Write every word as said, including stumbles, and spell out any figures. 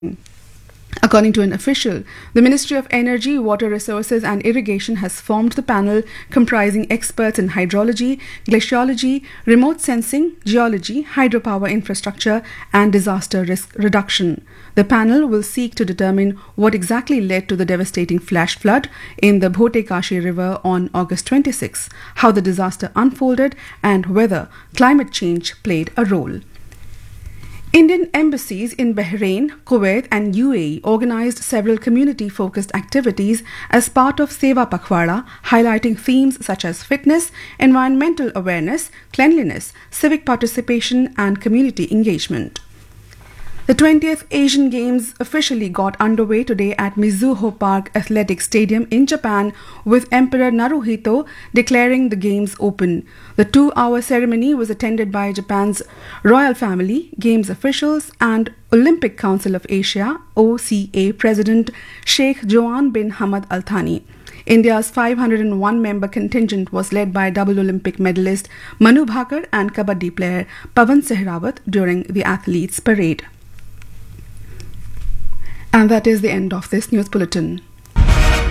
According to an official, the Ministry of Energy, Water Resources and Irrigation has formed the panel comprising experts in hydrology, glaciology, remote sensing, geology, hydropower infrastructure and disaster risk reduction. The panel will seek to determine what exactly led to the devastating flash flood in the Bhote Kashi River on August twenty-sixth, how the disaster unfolded and whether climate change played a role. Indian embassies in Bahrain, Kuwait and U A E organized several community-focused activities as part of Seva Pakhwada, highlighting themes such as fitness, environmental awareness, cleanliness, civic participation and community engagement. The twentieth Asian Games officially got underway today at Mizuho Park Athletic Stadium in Japan, with Emperor Naruhito declaring the Games open. The two-hour ceremony was attended by Japan's royal family, Games officials and Olympic Council of Asia O C A President Sheikh Joan bin Hamad Al Thani. India's five hundred one member contingent was led by double Olympic medalist Manu Bhakar and kabaddi player Pawan Sehrawat during the athletes' parade. And that is the end of this news bulletin.